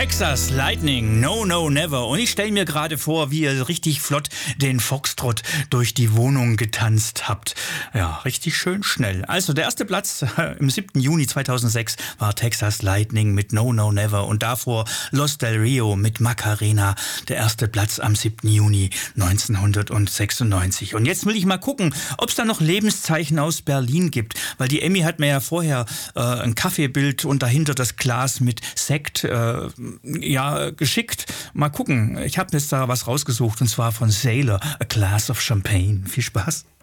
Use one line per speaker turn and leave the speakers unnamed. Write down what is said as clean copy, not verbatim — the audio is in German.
Texas Lightning, No, No, Never. Und ich stelle mir gerade vor, wie ihr richtig flott den Foxtrott durch die Wohnung getanzt habt. Ja, richtig schön schnell. Also der erste Platz im 7. Juni 2006 war Texas Lightning mit No, No, Never. Und davor Los Del Rio mit Macarena. Der erste Platz am 7. Juni 1996. Und jetzt will ich mal gucken, ob es da noch Lebenszeichen aus Berlin gibt. Weil die Emmy hat mir ja vorher ein Kaffeebild und dahinter das Glas mit Sekt geschickt. Mal gucken. Ich habe jetzt da was rausgesucht und zwar von Sailor, A Glass of Champagne. Viel Spaß.